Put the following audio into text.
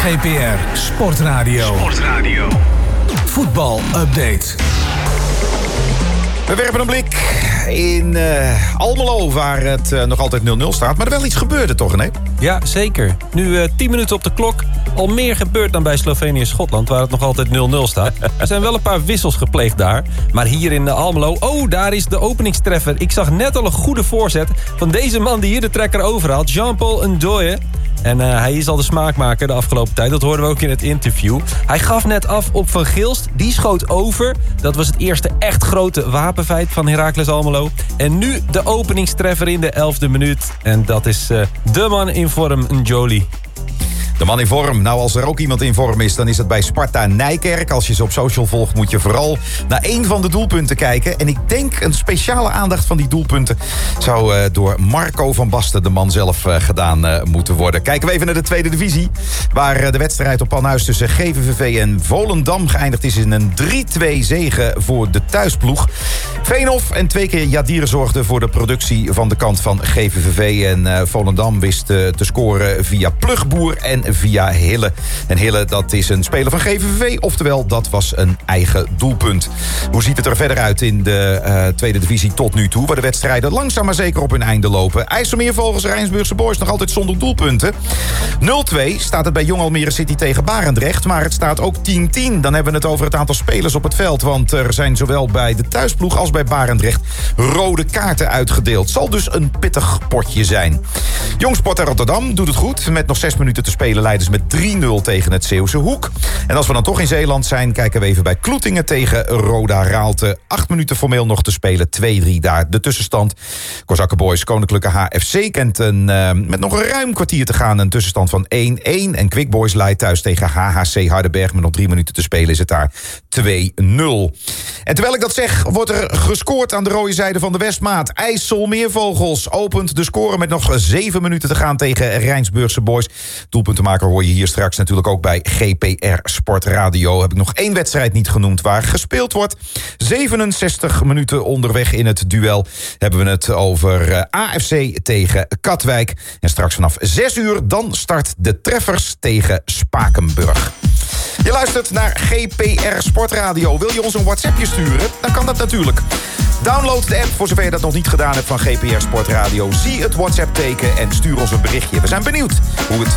GPR Sportradio. Voetbal update. We werpen een blik in Almelo, waar het nog altijd 0-0 staat. Maar er wel iets gebeurde toch, nee? Ja, zeker. Nu 10 minuten op de klok. Al meer gebeurt dan bij Slovenië-Schotland, waar het nog altijd 0-0 staat. Er zijn wel een paar wissels gepleegd daar. Maar hier in Almelo, daar is de openingstreffer. Ik zag net al een goede voorzet van deze man die hier de trekker overhaalt. Jean-Paul Ndoye. En hij is al de smaakmaker de afgelopen tijd. Dat hoorden we ook in het interview. Hij gaf net af op Van Gilst. Die schoot over. Dat was het eerste echt grote wapenfeit van Heracles Almelo. En nu de openingstreffer in de 11e minuut. En dat is de man in vorm, N'Joli. De man in vorm. Nou, als er ook iemand in vorm is, dan is het bij Sparta Nijkerk. Als je ze op social volgt, moet je vooral naar één van de doelpunten kijken. En ik denk een speciale aandacht van die doelpunten zou door Marco van Basten, de man zelf, gedaan moeten worden. Kijken we even naar de tweede divisie, waar de wedstrijd op Panhuis tussen GVVV en Volendam geëindigd is in een 3-2 zege voor de thuisploeg. Veenhof en 2 keer Jadire zorgden voor de productie van de kant van GVVV. En Volendam wist te scoren via Plugboer en via Hille. En Hille, dat is een speler van GVVV, oftewel dat was een eigen doelpunt. Hoe ziet het er verder uit in de tweede divisie tot nu toe, waar de wedstrijden langzaam maar zeker op hun einde lopen? IJsselmeervogels Rijnsburgse Boys nog altijd zonder doelpunten. 0-2 staat het bij Jong Almere City tegen Barendrecht, maar het staat ook 10-10. Dan hebben we het over het aantal spelers op het veld, want er zijn zowel bij de thuisploeg als bij Barendrecht rode kaarten uitgedeeld. Zal dus een pittig potje zijn. Jong Sparta Rotterdam doet het goed. Met nog 6 minuten te spelen leiden ze met 3-0 tegen het Zeeuwse Hoek. En als we dan toch in Zeeland zijn, kijken we even bij Kloetingen tegen Roda Raalte. 8 minuten formeel nog te spelen, 2-3 daar de tussenstand. Kozakkenboys Koninklijke HFC kent met nog een ruim kwartier te gaan een tussenstand van 1-1. En Quick Boys leidt thuis tegen HHC Hardenberg. Met nog 3 minuten te spelen is het daar 2-0. En terwijl ik dat zeg, wordt er gescoord aan de rode zijde van de Westmaat. IJsselmeervogels opent de score met nog 7 minuten te gaan tegen Rijnsburgse Boys. Doelpuntenmaker hoor je hier straks natuurlijk ook bij GPR Sportradio. Heb ik nog 1 wedstrijd niet genoemd waar gespeeld wordt. 67 minuten onderweg in het duel hebben we het over AFC tegen Katwijk. En straks vanaf 6 uur dan start de Treffers tegen Spakenburg. Je luistert naar GPR Sportradio. Wil je ons een WhatsAppje sturen? Dan kan dat natuurlijk. Download de app voor zover je dat nog niet gedaan hebt van GPR Sportradio. Zie het WhatsApp-teken en stuur ons een berichtje. We zijn benieuwd hoe het